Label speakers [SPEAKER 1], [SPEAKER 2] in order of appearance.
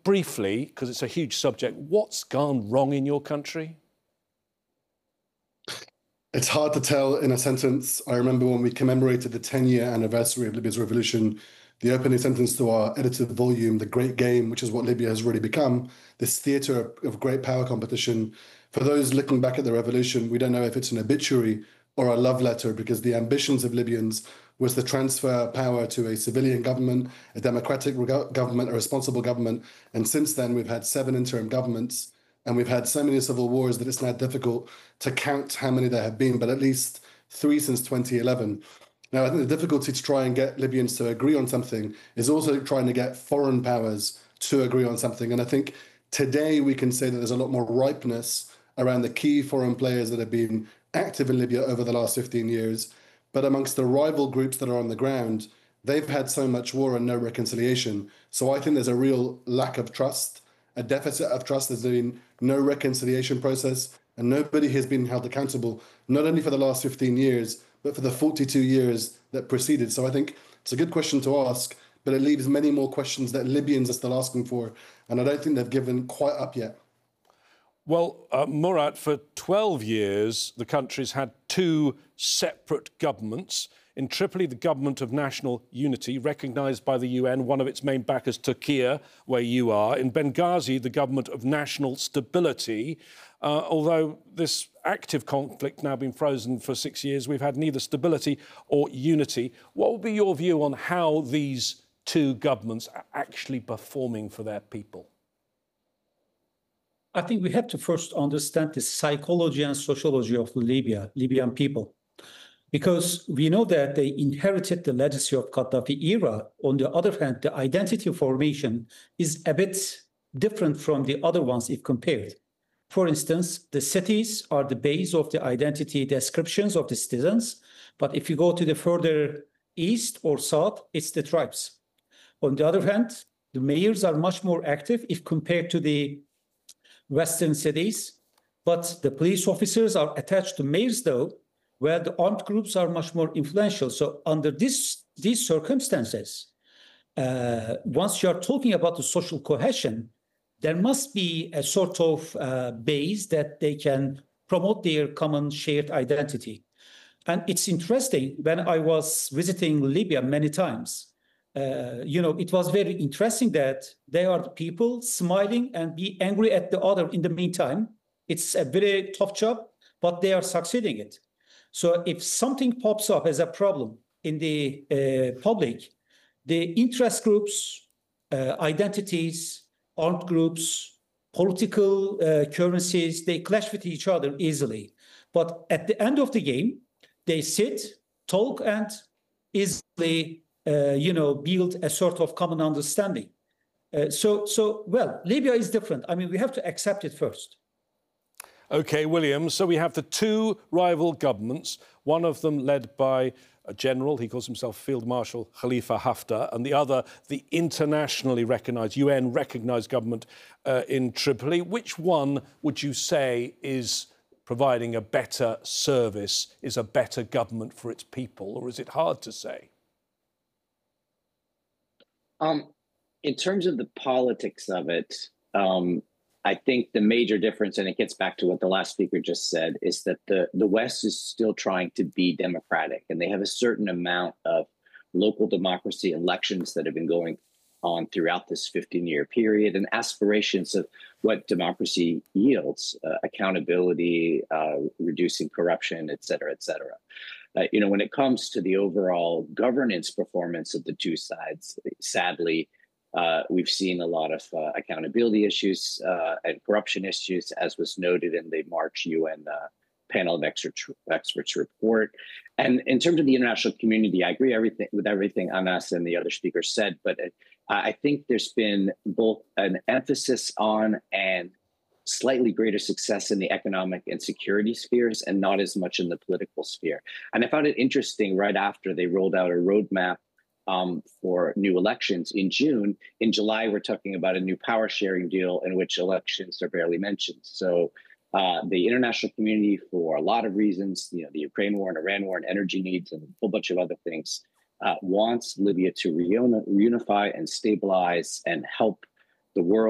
[SPEAKER 1] briefly, because it's a huge subject, what's gone wrong in your country?
[SPEAKER 2] It's hard to tell in a sentence. I remember when we commemorated the 10-year anniversary of Libya's revolution, the opening sentence to our edited volume, The Great Game, which is what Libya has really become, this theatre of great power competition. For those looking back at the revolution, we don't know if it's an obituary or a love letter, because the ambitions of Libyans was to transfer power to a civilian government, a democratic government, a responsible government. And since then, we've had 7 interim governments, and we've had so many civil wars that it's now difficult to count how many there have been, but at least 3 since 2011. Now, I think the difficulty to try and get Libyans to agree on something is also trying to get foreign powers to agree on something. And I think today we can say that there's a lot more ripeness around the key foreign players that have been active in Libya over the last 15 years. But amongst the rival groups that are on the ground, they've had so much war and no reconciliation. So I think there's a real lack of trust, a deficit of trust. There's been no reconciliation process, and nobody has been held accountable, not only for the last 15 years, but for the 42 years that preceded. So I think it's a good question to ask, but it leaves many more questions that Libyans are still asking for, and I don't think they've given quite up yet.
[SPEAKER 1] Well, Murat, for 12 years, the country's had 2 separate governments. In Tripoli, the Government of National Unity, recognised by the UN, one of its main backers, Turkey, where you are. In Benghazi, the Government of National Stability. Although this active conflict now been frozen for 6 years, we've had neither stability or unity. What would be your view on how these 2 governments are actually performing for their people?
[SPEAKER 3] I think we have to first understand the psychology and sociology of Libyan people, because we know that they inherited the legacy of Gaddafi era. On the other hand, the identity formation is a bit different from the other ones if compared. For instance, the cities are the base of the identity descriptions of the citizens, but if you go to the further east or south, it's the tribes. On the other hand, the mayors are much more active if compared to the Western cities, but the police officers are attached to mayors, though, where the armed groups are much more influential. So under these circumstances, once you are talking about the social cohesion, there must be a sort of base that they can promote their common shared identity. And it's interesting, when I was visiting Libya many times, it was very interesting that they are the people smiling and be angry at the other in the meantime. It's a very tough job, but they are succeeding it. So if something pops up as a problem in the public, the interest groups, identities, armed groups, political currencies, they clash with each other easily. But at the end of the game, they sit, talk, and easily build a sort of common understanding. Well, Libya is different. I mean, we have to accept it first.
[SPEAKER 1] OK, William, so we have the 2 rival governments, one of them led by a general, he calls himself Field Marshal Khalifa Haftar, and the other, the internationally recognised, UN-recognised government in Tripoli. Which one would you say is providing a better service, is a better government for its people, or is it hard to say?
[SPEAKER 4] In terms of the politics of it, I think the major difference, and it gets back to what the last speaker just said, is that the West is still trying to be democratic, and they have a certain amount of local democracy elections that have been going on throughout this 15-year period, and aspirations of what democracy yields, accountability, reducing corruption, et cetera, et cetera. When it comes to the overall governance performance of the 2 sides, sadly, we've seen a lot of accountability issues and corruption issues, as was noted in the March UN panel of experts report. And in terms of the international community, I agree with everything Anas and the other speakers said, but I think there's been both an emphasis on and slightly greater success in the economic and security spheres and not as much in the political sphere. And I found it interesting, right after they rolled out a roadmap for new elections in June. In July, we're talking about a new power sharing deal in which elections are barely mentioned. So the international community, for a lot of reasons, the Ukraine war and Iran war and energy needs and a whole bunch of other things, wants Libya to reunify and stabilize and help the world